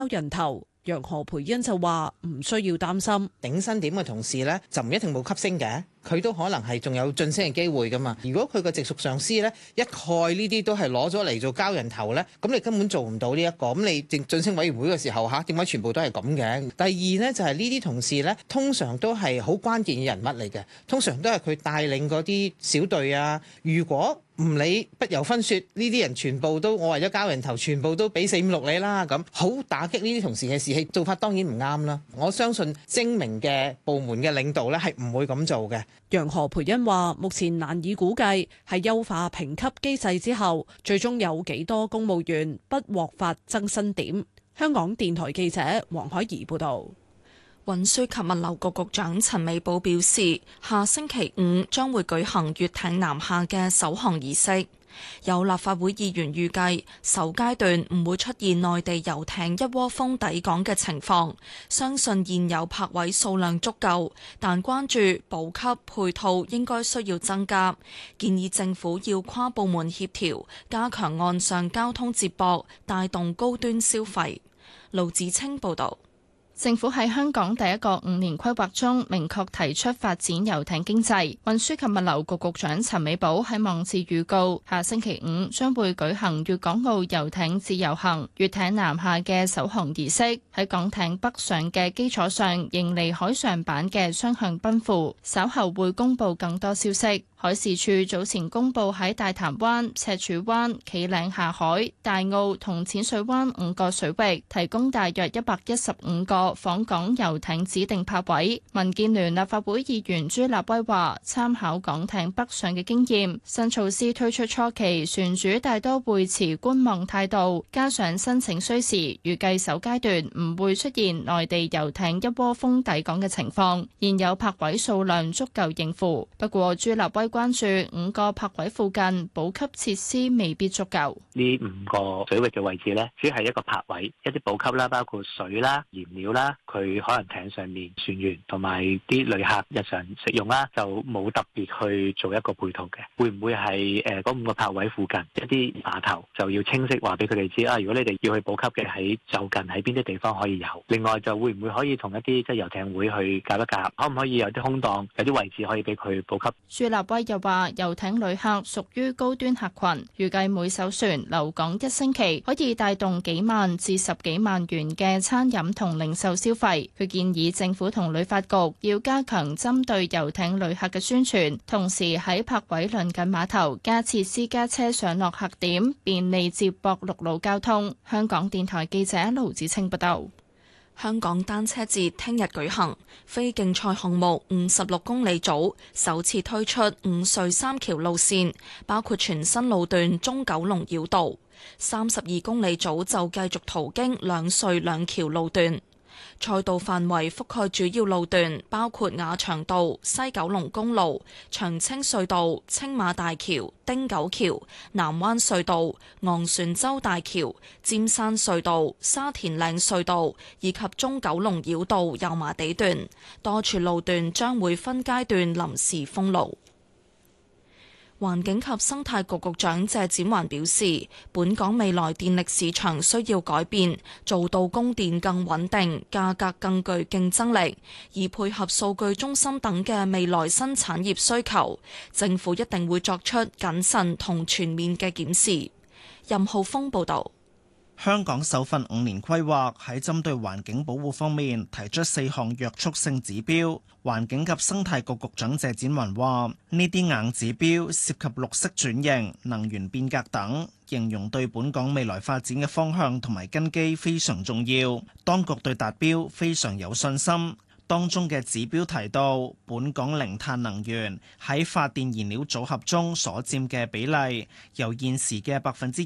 人頭。楊何培恩就話唔需要擔心， 頂薪點嘅同事呢，就唔一定冇級升嘅，佢都可能係仲有晉升嘅機會噶嘛。如果佢個直屬上司呢，一概呢啲都係攞咗嚟做交人頭呢，咁你根本做唔到呢一個。咁你晉升委員會嘅時候嚇，點解全部都係咁嘅？第二呢，就係呢啲同事呢，通常都係好關鍵嘅人物嚟嘅，通常都係佢帶領嗰啲小隊啊。如果唔理不由分說，呢啲人全部都我為咗交人頭，全部都俾4、5、6你啦，咁好打擊呢啲同事嘅士氣，做法當然唔啱啦。我相信精明嘅部門嘅領導咧係唔會咁做嘅。 楊何培恩話：目前難以估計係優化評級機制之後，最終有幾多公務員不獲發增薪點。香港電台記者黃海怡報導。 運輸及物流局局長陳美寶表示，下星期5將會舉行粵艇南下嘅首航儀式。有立法會議員預計首階段唔會出現內地遊艇一窩蜂抵港嘅情況，相信現有泊位數量足夠，但關注補給配套應該需要增加，建議政府要跨部門協調，加強岸上交通接駁，帶動高端消費。盧子清報導。 政府喺香港第一個5年規劃中明確提出發展遊艇經濟。運輸及物流局局長陳美寶喺網誌預告，下星期5將會舉行粵港澳遊艇自由行粵艇南下嘅首航儀式，喺港艇北上嘅基礎上迎嚟海上版嘅雙向奔赴。稍後會公布更多消息。海事處早前公布喺大潭灣、赤柱灣、企嶺下海、大澳同淺水灣5個水域提供大約115個訪港遊艇指定泊位。民建聯立法會議員朱立威話：參考港艇北上嘅經驗，新措施推出初期，船主大多會持觀望態度，加上申請需時，預計首階段唔會出現內地遊艇一窩蜂抵港嘅情況，現有泊位數量足夠應付。不過朱立威關注5個泊位附近補給設施未必足夠。 呢5個水域嘅位置呢，只係一個泊位，一啲補給啦，包括水啦、燃料啦，佢可能艇上面船員同埋啲旅客日常食用啦，就冇特別去做一個配套嘅。會唔會係嗰5個泊位附近一啲碼頭就要清晰話俾佢哋知啊？如果你哋要去補給嘅喺就近喺邊啲地方可以有？另外就會唔會可以同一啲即係遊艇會去夾一夾？可唔可以有啲空檔，有啲位置可以俾佢補給？ 朱立威又話：遊艇旅客屬於高端客群，預計每艘船留港1星期可以帶動幾萬至10幾萬元嘅餐飲同零售消費。佢建議政府同旅發局要加強針對遊艇旅客嘅宣傳，同時喺泊位鄰近碼頭加設私家車上落客點，便利接駁陸路交通。香港電台記者盧子清報道。 香港單車節聽日舉行，非競賽項目56公里組首次推出5隧3橋路線，包括全新路段中九龍繞道。32公里組就繼續途經2隧2橋路段。賽道範圍覆蓋主要路段，包括亞長道、西九龍公路、長青隧道、青馬大橋、汀九橋、南灣隧道、昂船洲大橋、尖山隧道、沙田嶺隧道以及中九龍繞道油麻地段，多處路段將會分階段臨時封路。環境及生態局局長謝展寰表示，本港未來電力市場需要改變，做到供電更穩定、價格更具競爭力，以配合數據中心等嘅未來新產業需求。政府一定會作出謹慎同全面嘅檢視。任浩峰報導。 香港首份5年規劃喺針對環境保護方面提出4項約束性指標。環境及生態局局長謝展寰話：呢啲硬指標涉及綠色轉型、能源變革等，形容對本港未來發展嘅方向同埋根基非常重要。當局對達標非常有信心。當中嘅指標提到，本港零碳能源喺發電燃料組合中所佔嘅比例，由現時嘅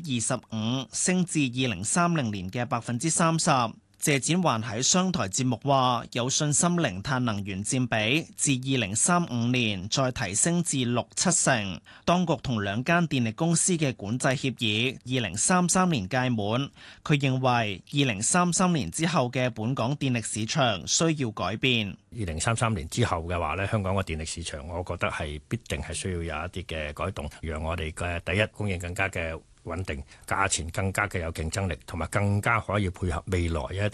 25%升至2030年嘅30%。謝展寰喺商台節目話，有信心零碳能源佔比至2035年再提升至6-7成。當局同2間電力公司嘅管制協議2033年屆滿。佢認為2033年之後嘅本港電力市場需要改變。 2033年之後嘅話咧，香港嘅電力市場，我覺得係必定係需要有一啲嘅改動，讓我哋嘅第一供應更加嘅穩定，價錢更加嘅有競爭力，同埋更加可以配合未來一啲